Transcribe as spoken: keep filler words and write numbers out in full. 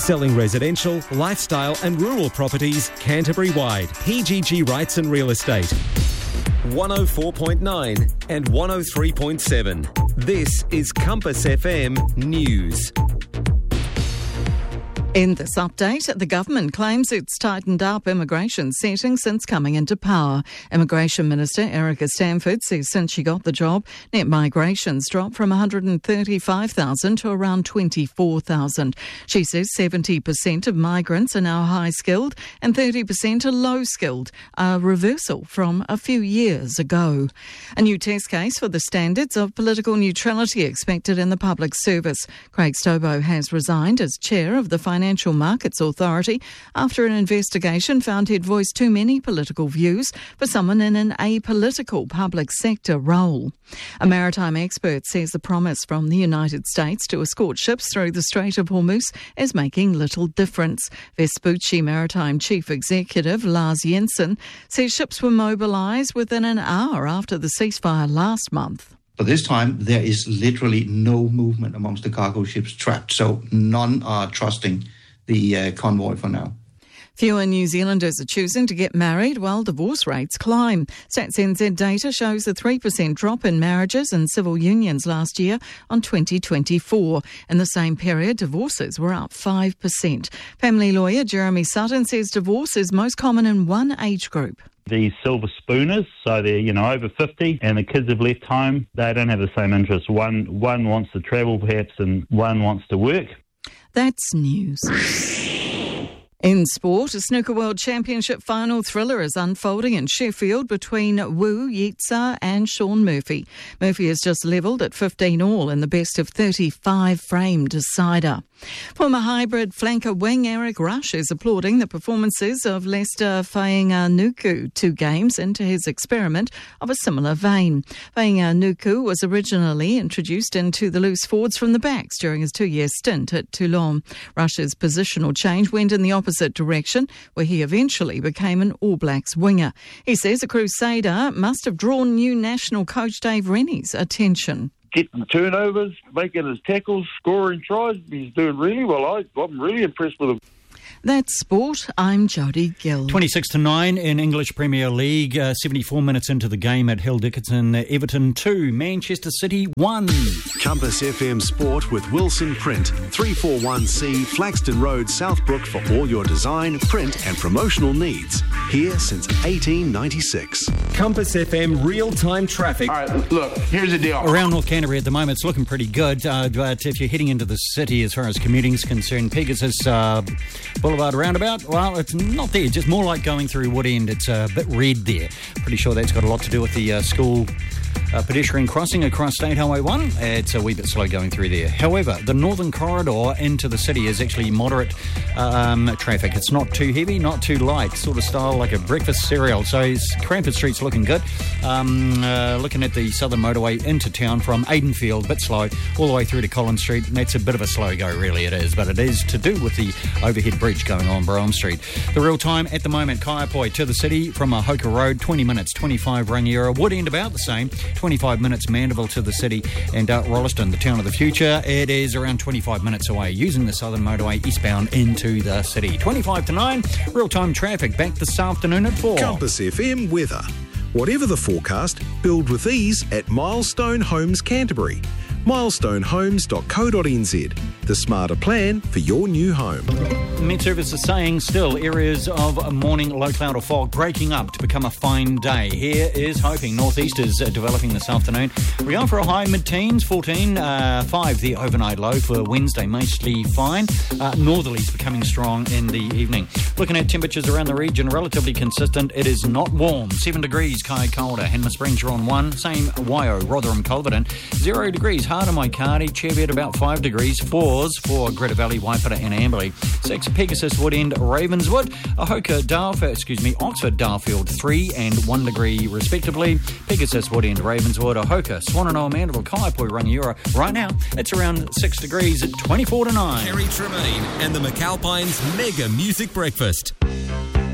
Selling residential, lifestyle and rural properties Canterbury-wide. P G G Rights and Real Estate. one oh four point nine and one oh three point seven. This is Compass F M News. In this update, the government claims it's tightened up immigration settings since coming into power. Immigration Minister Erica Stanford says since she got the job, net migration's dropped from one hundred thirty-five thousand to around twenty-four thousand. She says seventy percent of migrants are now high-skilled and thirty percent are low-skilled, a reversal from a few years ago. A new test case for the standards of political neutrality expected in the public service. Craig Stobo has resigned as chair of the Financial Financial Markets Authority after an investigation found he'd voiced too many political views for someone in an apolitical public sector role. A maritime expert says the promise from the United States to escort ships through the Strait of Hormuz is making little difference. Vespucci Maritime Chief Executive Lars Jensen says ships were mobilised within an hour after the ceasefire last month. But this time, there is literally no movement amongst the cargo ships trapped, so none are trusting the uh, convoy for now. Fewer New Zealanders are choosing to get married while divorce rates climb. Stats N Z data shows a three percent drop in marriages and civil unions last year on twenty twenty-four. In the same period, divorces were up five percent. Family lawyer Jeremy Sutton says divorce is most common in one age group. The silver spooners, so they're, you know, over fifty and the kids have left home, they don't have the same interests. One, one wants to travel perhaps and one wants to work. That's news. In sport, a Snooker World Championship final thriller is unfolding in Sheffield between Wu Yitza and Shaun Murphy. Murphy has just levelled at fifteen all in the best of thirty-five frame decider. Former hybrid flanker wing Eric Rush is applauding the performances of Leicester Fainga'anuku two games into his experiment of a similar vein. Fainga'anuku was originally introduced into the loose forwards from the backs during his two-year stint at Toulon. Rush's positional change went in the opposite direction, where he eventually became an All Blacks winger. He says a Crusader must have drawn new national coach Dave Rennie's attention. Getting the turnovers, making his tackles, scoring tries. He's doing really well. I, I'm really impressed with him. That's sport. I'm Jodie Gill. twenty-six to nine in English Premier League. Uh, seventy-four minutes into the game at Hill Dickinson. Uh, Everton two, Manchester City one. Compass F M Sport with Wilson Print. three forty-one C Flaxton Road, Southbrook for all your design, print and promotional needs. Here since eighteen ninety-six. Compass F M real-time traffic. All right, look, here's the deal. Around North Canterbury at the moment, it's looking pretty good. Uh, but if you're heading into the city as far as commuting is concerned, Pegasus uh, Boulevard roundabout, well, it's not there. Just more like going through Woodend. It's a bit red there. Pretty sure that's got a lot to do with the uh, school uh, pedestrian crossing across State Highway one. It's a wee bit slow going through there. However, the northern corridor into the city is actually moderate um, traffic. It's not too heavy, not too light, sort of style like a breakfast cereal. So Cranford Street's looking good. Um, uh, looking at the southern motorway into town from Aidenfield, a bit slow, all the way through to Collins Street. That's a bit of a slow go, really, it is. But it is to do with the overhead bridge going on Broome Street. The real time at the moment, Kaiapoi to the city from Ahoka Road, twenty minutes, twenty-five Rangiora. Woodend about the same, twenty-five minutes Mandeville to the city, and uh, Rolleston, the town of the future, it is around twenty-five minutes away using the southern motorway eastbound into the city. twenty-five to nine, real time traffic back this afternoon at four. Compass F M weather. Whatever the forecast, build with ease at Milestone Homes Canterbury. milestone homes dot co dot n z. The smarter plan for your new home. Met Service is saying still areas of morning low cloud or fog breaking up to become a fine day. Here is hoping northeasters uh, developing this afternoon. We're going for a high mid-teens, fourteen, uh, five the overnight low for Wednesday, mostly fine. Uh, northerlies becoming strong in the evening. Looking at temperatures around the region, relatively consistent. It is not warm. seven degrees, Kai Calder, Henma Springs, you're on one. Same Waio, Rotherham, Culverden. zero degrees, Harder, Maikari, Cheviot about five degrees. fours for Greta Valley, Waipara and Amberley. six, Pegasus, Woodend, Ravenswood. Ahoka, Darfield, excuse me, Oxford, Darfield, three and one degree respectively. Pegasus, Woodend, Ravenswood, Ahoka, Swannanoa, Mandeville, Kaiapoi, Rangiora. Right now, it's around six degrees at twenty-four to nine. Kerry Tremaine and the McAlpines Mega Music Breakfast.